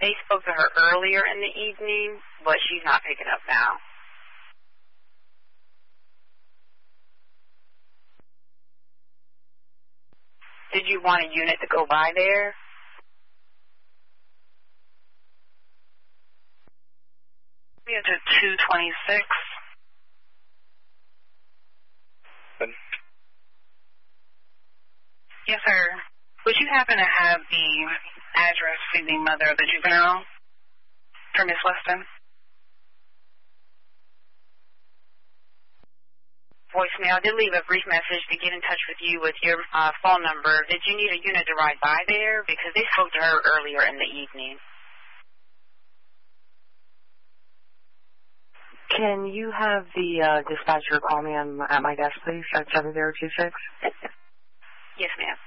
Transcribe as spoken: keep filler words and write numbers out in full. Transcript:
they spoke to her earlier in the evening, but she's not picking up now. Did you want a unit to go by there? We have to two twenty-six. Good. Yes, sir. Would you happen to have the address for the mother of the juvenile for Miss Weston? Voicemail. I did leave a brief message to get in touch with you with your uh, phone number. Did you need a unit to ride by there? Because they spoke to her earlier in the evening. Can you have the uh, dispatcher call me on, at my desk, please, at seven zero two six? Yes, ma'am.